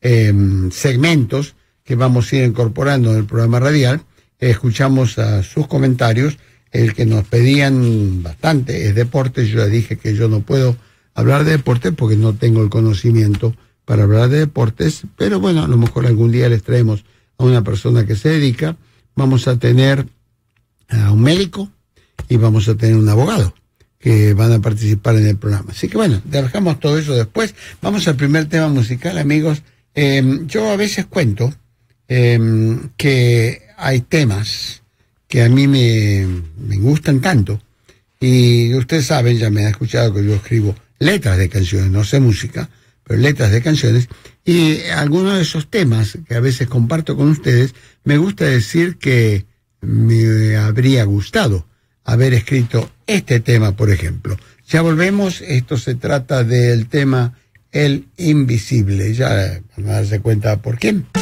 segmentos que vamos a ir incorporando en el programa radial. Escuchamos a sus comentarios. El que nos pedían bastante es deporte. Yo ya dije que yo no puedo hablar de deporte porque no tengo el conocimiento para hablar de deportes, pero bueno, a lo mejor algún día les traemos a una persona que se dedica. Vamos a tener a un médico y vamos a tener un abogado que van a participar en el programa. Así que bueno, dejamos todo eso después. Vamos al primer tema musical, amigos. Yo a veces cuento que hay temas que a mí me gustan tanto, y ustedes saben, ya me han escuchado que yo escribo letras de canciones, no sé música, pero letras de canciones, y algunos de esos temas que a veces comparto con ustedes, me gusta decir que me habría gustado haber escrito este tema, por ejemplo. Ya volvemos. Esto se trata del tema El Invisible. Ya van a darse cuenta por quién.